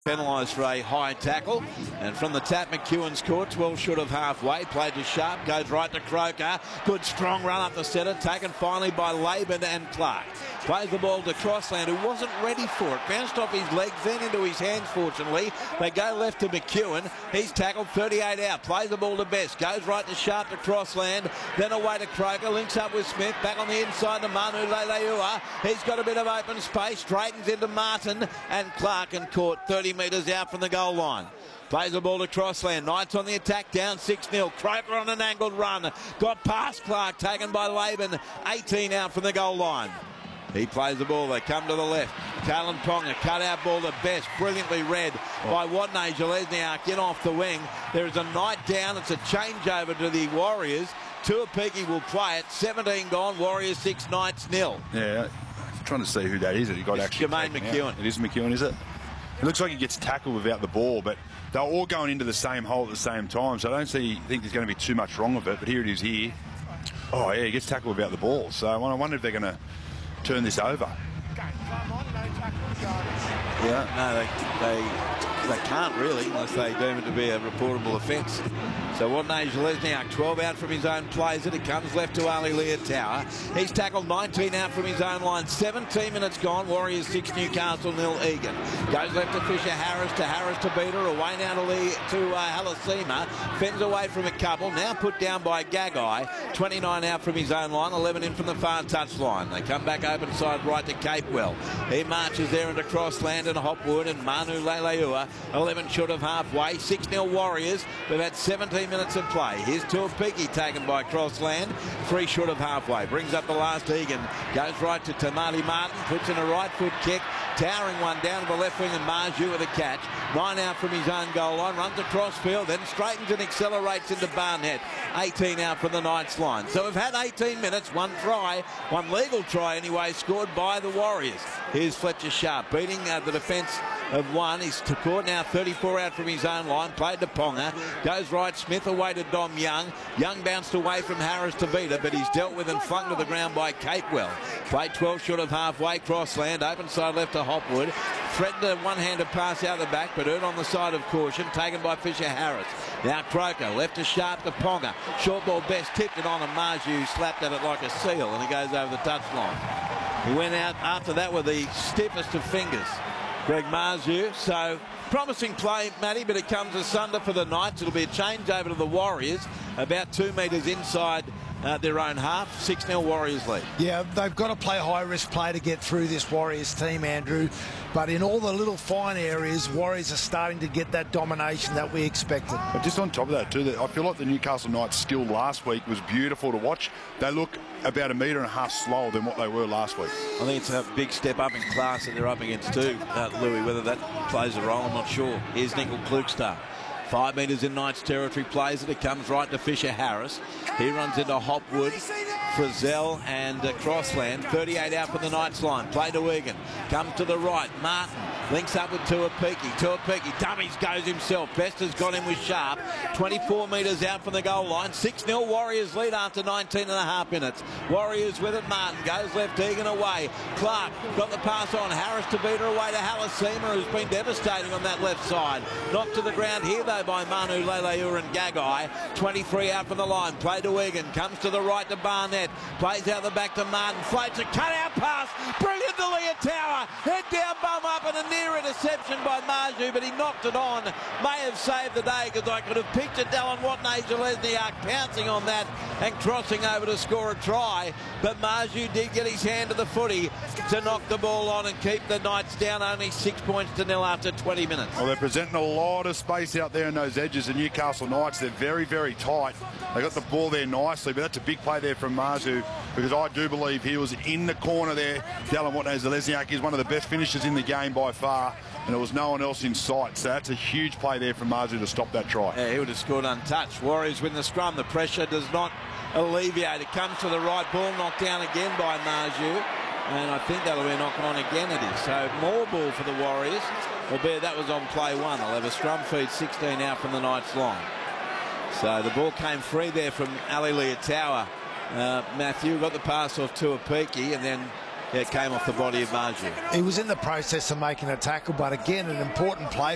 Penalised for a high tackle, and from the tap, McEwen's caught 12 short of halfway, played to Sharp, goes right to Croker, good strong run up the centre, taken finally by Laban and Clark. Plays the ball to Crossland, who wasn't ready for it, bounced off his legs, then into his hands fortunately. They go left to McEwen, he's tackled 38 out, plays the ball to Best, goes right to Sharp to Crossland, then away to Croker, links up with Smith, back on the inside to Manu Leilua. He's got a bit of open space, straightens into Martin and Clark, and caught 30 metres out from the goal line. Plays the ball to Crossland. Knights on the attack, down 6-0. Croker on an angled run. Got past Clark, taken by Laban. 18 out from the goal line. He plays the ball. They come to the left. Talon Ponga, cut out ball to Best. Brilliantly read by Watney Jelezniak in off the wing. There is a Knight down. It's a changeover to the Warriors. Tuapiki will play it. 17 gone. Warriors 6, Knights 0. Yeah, I'm trying to see who that is that he got actually. Jermaine McEwen. It is McEwen, is it? It looks like he gets tackled without the ball, but they're all going into the same hole at the same time, so I don't think there's going to be too much wrong with it, but here it is here. Oh, yeah, he gets tackled without the ball, so I wonder if they're going to turn this over. Yeah, no, they can't really, unless they deem it to be a reportable offence. So Watney Jelezniak, 12 out from his own, plays it. It comes left to Ali Leotower. He's tackled 19 out from his own line. 17 minutes gone. Warriors 6, Newcastle 0, Egan. Goes left to Fisher Harris to Beater. Away now to Halasima. Fends away from a couple. Now put down by Gagai. 29 out from his own line. 11 in from the far touch line. They come back open side right to Capewell. He marches there into Crossland and Hopwood and Manu Leilua. 11 short of halfway. 6-0 Warriors. We've had 17 minutes of play. Here's Tuapiki taken by Crossland. 3 short of halfway. Brings up the last Egan. Goes right to Tamati Martin. Puts in a right foot kick. Towering one down to the left wing and Marju with a catch. 9 out from his own goal line. Runs across field. Then straightens and accelerates into Barnett. 18 out from the Knights line. So we've had 18 minutes. One try. One legal try anyway scored by the Warriors. Here's Fletcher Sharp beating the defence of one. He's caught now 34 out from his own line. Played to Ponga. Goes right. Smith away to Dom Young. Young bounced away from Harris to Vita, but he's dealt with and flung to the ground by Capewell. Played 12 short of halfway. Crossland. Open side left to Hopwood. Threatened a one-handed pass out the back, but earned on the side of caution. Taken by Fisher Harris. Now Croker. Left to Sharp to Ponga. Short ball Best. Tipped it on and Marju slapped at it like a seal, and he goes over the touchline. He went out after that with the stiffest of fingers, Greg Marju. So promising play, Matty, but it comes asunder for the Knights. It'll be a change over to the Warriors, about 2 metres inside their own half. 6-0 Warriors lead. Yeah, they've got to play high-risk play to get through this Warriors team, Andrew. But in all the little fine areas, Warriors are starting to get that domination that we expected. But just on top of that too, I feel like the Newcastle Knights' skill last week was beautiful to watch. They look about 1.5 metres slower than what they were last week. I think it's a big step up in class that they're up against too, Louis. Whether that plays a role, I'm not sure. Here's Nickel Klukestar. 5 metres in Knights territory, plays it. It comes right to Fisher Harris. He runs into Hopwood, Frizzell and Crossland. 38 out from the Knights line. Play to Egan. Comes to the right. Martin links up with Tuapiki. Tuapiki dummies, goes himself. Best has got him with Sharp. 24 metres out from the goal line. 6-0 Warriors lead after 19.5 minutes. Warriors with it. Martin goes left. Egan away. Clark got the pass on. Harris to beat her away to Halasima, who's been devastating on that left side. Knocked to the ground here though by Manu Leilua and Gagai. 23 out from the line. Play to Egan. Comes to the right to Barnett. Plays out the back to Martin. Floats a cut-out pass. Brilliant to Leotower. Head down, bum up, and a near interception by Marju, but he knocked it on. May have saved the day, because I could have pictured Dallin Watney Jelezniak pouncing on that and crossing over to score a try. But Marju did get his hand to the footy to knock the ball on and keep the Knights down only 6 points to 0 after 20 minutes. Well, they're presenting a lot of space out there in those edges. The Newcastle Knights, they're very, very tight. They got the ball there nicely, but that's a big play there from Marju, because I do believe he was in the corner there. Dallin Watney Jelezniak is one of the best finishers in the game by far, and there was no one else in sight. So that's a huge play there from Marju to stop that try. Yeah, he would have scored untouched. Warriors win the scrum. The pressure does not alleviate. It comes to the right, ball knocked down again by Marju, and I think that'll be knocking on again. It is. So more ball for the Warriors, albeit that was on play one. They'll have a scrum feed 16 out from the Knights line. So the ball came free there from Ali Leotower. Matthew got the pass off Tuapiki, and then it came off the body of Marju. He was in the process of making a tackle, but again, an important play